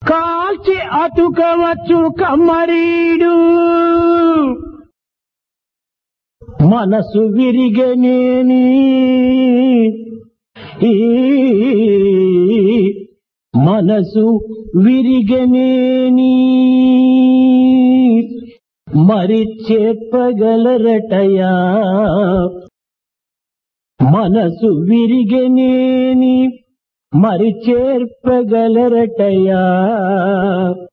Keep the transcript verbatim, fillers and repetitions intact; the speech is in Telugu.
కాల్చి అతుకవచ్చు కమ్మరీడు మనసు విరిగనేని ఈ మనసు విరిగనేని మరి చెప్పగలరటయా మనసు విరిగనేని మరి చేర్పగలరటయా